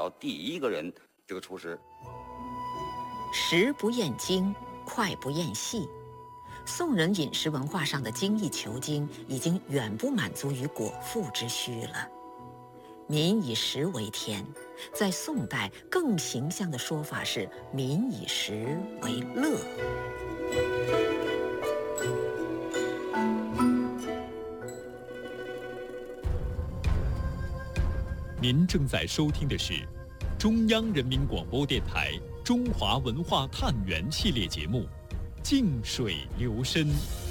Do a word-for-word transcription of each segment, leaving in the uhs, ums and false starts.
朝第一个人这个厨师。 食不厌精，脍不厌细。宋人饮食文化上的精益求精，已经远不满足于果腹之需了。民以食为天，在宋代更形象的说法是民以食为乐。 您正在收听的是中央人民广播电台中华文化探源系列节目《静水流深》。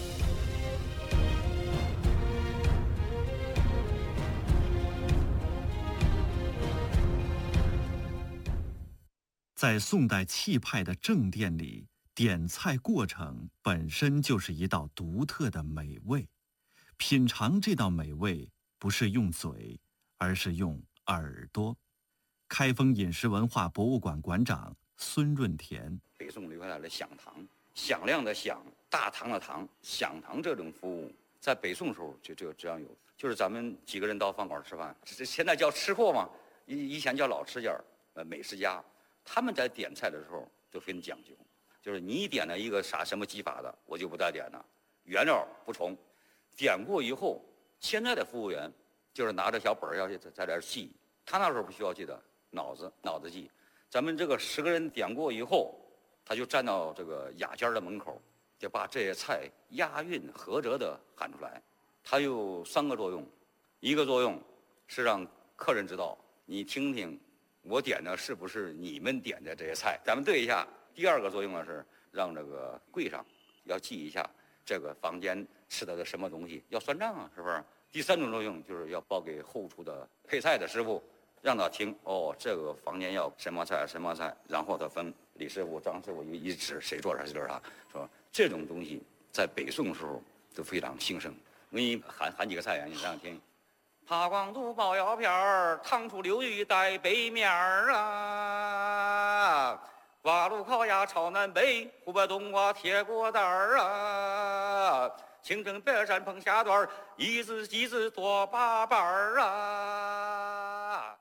在宋代气派的正殿里，点菜过程本身就是一道独特的美味。品尝这道美味，不是用嘴，而是用耳朵。开封饮食文化博物馆馆长孙润田： 北宋留下来的响堂，响亮的响，大堂的堂，响堂这种服务，在北宋时候就就这样有，就是咱们几个人到饭馆吃饭，这现在叫吃货嘛，以以前叫老吃家，呃，美食家，他们在点菜的时候都很讲究，就是你点了一个啥什么技法的，我就不再点了，原料不重，点过以后，现在的服务员就是拿着小本儿要在在这记，他那时候不需要记的，脑子脑子记。咱们这个十个人点过以后，他就站到这个雅间的门口，就把这些菜押韵合辙的喊出来。它有三个作用，一个作用是让客人知道，你听听我点的是不是你们点的这些菜，咱们对一下。第二个作用呢是让这个柜上要记一下这个房间吃的什么东西，要算账啊，是不是？第三种作用就是要报给后厨的配菜的师傅，让他听哦，这个房间要什么菜什么菜，然后他分李师傅、张师傅一指谁做啥谁做啥，说这种东西在北宋时候都非常兴盛。我给你喊喊几个菜呀，你这样听：扒光肚包腰片儿，糖醋溜鱼带背面儿啊，挂炉烤鸭炒南北，湖北冬瓜铁锅蛋儿啊，青城白山碰虾段儿，一只鸡子多八瓣儿啊。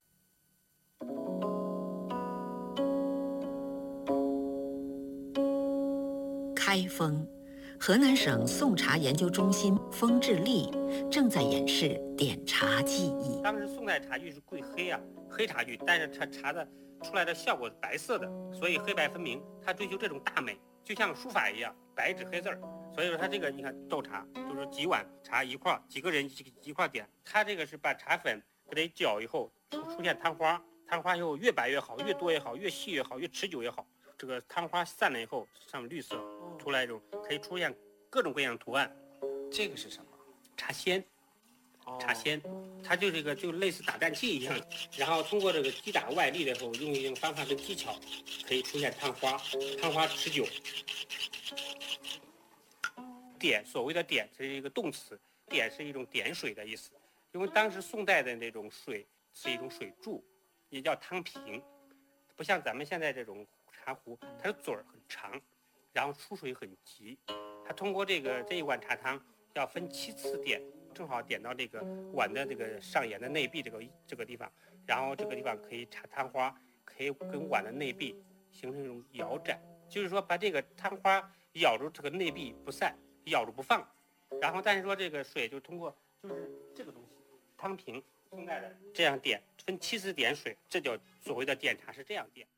开封，河南省宋茶研究中心封志立正在演示点茶技艺。 当时宋代茶具是贵黑啊，黑茶具，但是它茶的出来的效果是白色的，所以黑白分明。它追求这种大美，就像书法一样，白纸黑字儿。所以说它这个你看斗茶，就是几碗茶一块，几个人一一块点。它这个是把茶粉给它搅以后出出现汤花，汤花以后越白越好，越多越好，越细越好，越持久越好。这个汤花散了以后，上面绿色出来一种可以出现各种各样的图案。 这个是什么？ 茶仙。茶仙，它就是一个就类似打蛋器一样，然后通过这个击打外力的时候，用一种方法跟技巧，可以出现汤花，汤花持久。点，所谓的点这是一个动词，点是一种点水的意思，因为当时宋代的那种水是一种水柱，也叫汤瓶，不像咱们现在这种茶壶，它的嘴儿很长，然后出水很急，它通过这个这一碗茶汤要分七次点。正好点到这个碗的这个上沿的内壁这个这个地方，然后这个地方可以插汤花，可以跟碗的内壁形成一种摇展，就是说把这个汤花咬住这个内壁不散，咬住不放，然后但是说这个水就通过就是这个东西汤瓶，宋代的这样点，分七次点水，这叫所谓的点茶是这样点。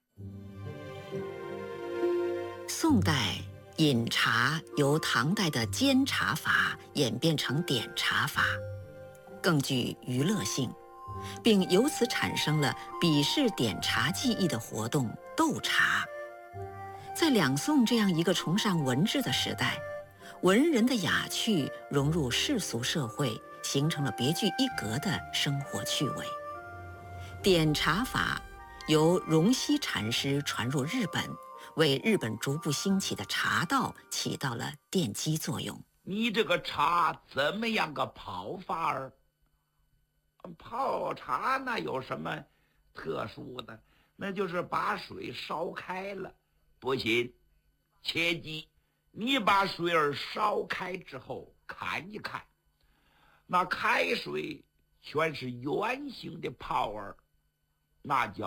宋代饮茶由唐代的煎茶法演变成点茶法，更具娱乐性，并由此产生了比试点茶技艺的活动斗茶。在两宋这样一个崇尚文治的时代，文人的雅趣融入世俗社会，形成了别具一格的生活趣味。点茶法由荣西禅师传入日本，为日本逐步兴起的茶道起到了奠基作用。 你这个茶怎么样个泡法儿？泡茶那有什么特殊的？那就是把水烧开了。不行，切记，你把水儿烧开之后看一看，那开水全是圆形的泡儿，那叫